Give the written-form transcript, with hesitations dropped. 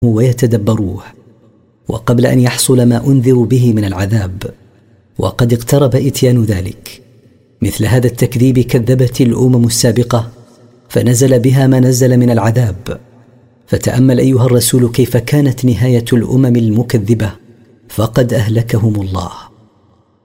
ويتدبروه، وقبل أن يحصل ما أنذر به من العذاب، وقد اقترب إتيان ذلك. مثل هذا التكذيب كذبت الأمم السابقة، فنزل بها ما نزل من العذاب. فتأمل أيها الرسول كيف كانت نهاية الأمم المكذبة، فقد أهلكهم الله.